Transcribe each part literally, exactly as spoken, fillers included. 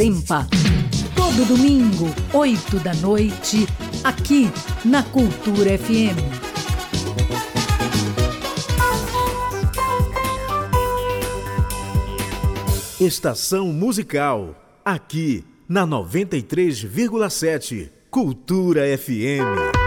Tempa. Todo domingo, oito da noite, aqui na Cultura F M. Estação Musical, aqui na noventa e três vírgula sete, Cultura F M.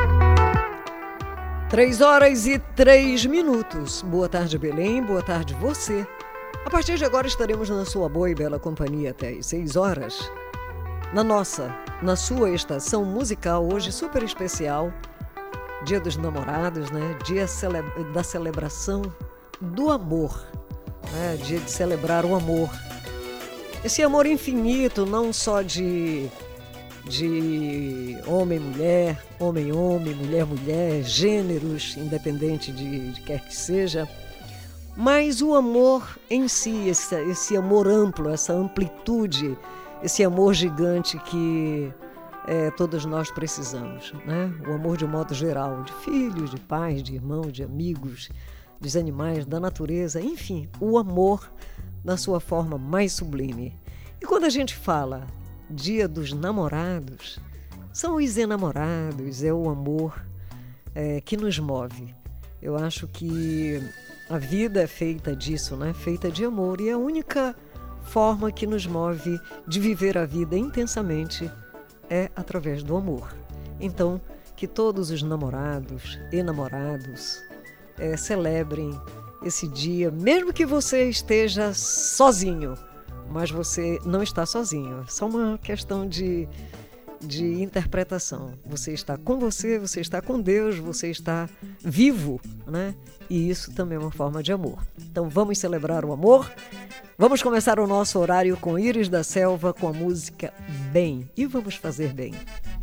Três horas e três minutos. Boa tarde, Belém. Boa tarde, você. A partir de agora estaremos na sua boa e bela companhia até às seis horas. Na nossa, na sua estação musical, hoje super especial, Dia dos Namorados, né? Dia cele... da celebração do amor, né? Dia de celebrar o amor. Esse amor infinito, não só de, de homem-mulher, homem-homem, mulher-mulher, gêneros, independente de, de quer que seja, mas o amor em si, esse, esse amor amplo, essa amplitude, esse amor gigante que é, todos nós precisamos, né? O amor de um modo geral, de filhos, de pais, de irmãos, de amigos, dos animais, da natureza, enfim, o amor na sua forma mais sublime. E quando a gente fala Dia dos Namorados, são os enamorados, é o amor é, que nos move. Eu acho que a vida é feita disso, né? Feita de amor, e a única forma que nos move de viver a vida intensamente é através do amor. Então, que todos os namorados e namorados é, celebrem esse dia, mesmo que você esteja sozinho, mas você não está sozinho. É só uma questão de, de interpretação. Você está com você, você está com Deus, você está vivo, né? E isso também é uma forma de amor. Então vamos celebrar o amor. Vamos começar o nosso horário com Íris da Selva, com a música Bem. E vamos fazer bem.